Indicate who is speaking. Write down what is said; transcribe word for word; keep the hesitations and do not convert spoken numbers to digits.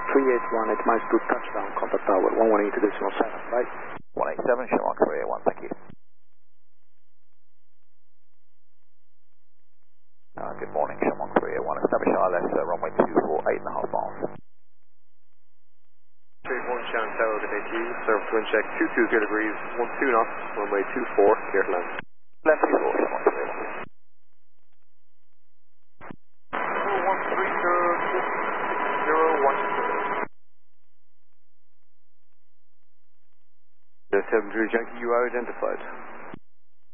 Speaker 1: three eight one at miles two touchdown, contact tower, one one eight decimal seven, right?
Speaker 2: one eight seven, Shamrock three eight one, thank you. Uh, good morning, Shamrock three eight one, establish I L S, uh, runway two four eight and a half miles.
Speaker 3: three one Shannon Tower, good day to you, service wind check two two zero degrees, one two knots, runway two four, clear to land.
Speaker 2: Land two four, Shamrock three eight one.
Speaker 3: one three zero one zero. seven three Yankee, you are identified.